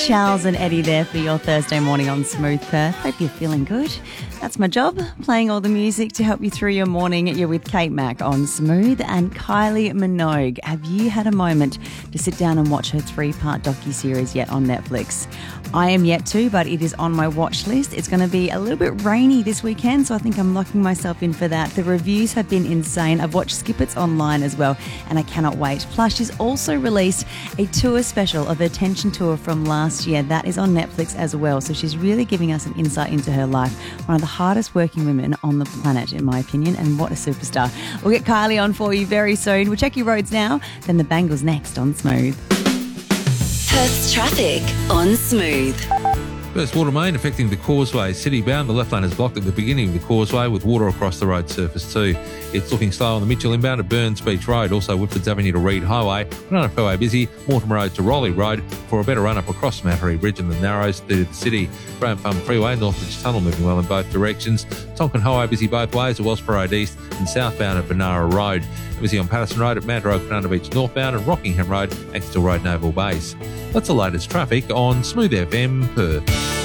Charles and Eddie there for your Thursday morning on Smooth Perth. Hope you're feeling good. That's my job, playing all the music to help you through your morning. You're with Kate Mack on Smooth and Kylie Minogue. Have you had a moment to sit down and watch her 3-part docuseries yet on Netflix? I am yet to, but it is on my watch list. It's going to be a little bit rainy this weekend, so I think I'm locking myself in for that. The reviews have been insane. I've watched snippets online as well, and I cannot wait. Plus, she's also released a tour special of her Tension tour from last year. That is on Netflix as well, so she's really giving us an insight into her life. One of the hardest working women on the planet, in my opinion, and what a superstar. We'll get Kylie on for you very soon. We'll check your roads now, then the Bangles next on Smooth. Perth's traffic on Smooth. First water main affecting the causeway. City bound, the left lane is blocked at the beginning of the causeway with water across the road surface too. It's looking slow on the Mitchell inbound at Burns Beach Road, also Whitfords Avenue to Reid Highway. Banana Fairway busy, Mortimer Road to Rowley Road for a better run up across Mattery Bridge and the Narrows through the city. Graham Farm Freeway, Northbridge Tunnel moving well in both directions. Tonkin Highway busy both ways at Wellsborough Road East and southbound at Benara Road. Busy on Patterson Road at Mandurah Banana Beach northbound and Rockingham Road, Axtell Road Naval Base. That's the latest traffic on Smooth FM Perth.